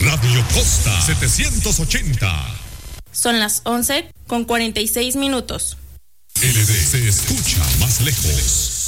Radio Costa 780. Son las 11:46. LD se escucha más lejos.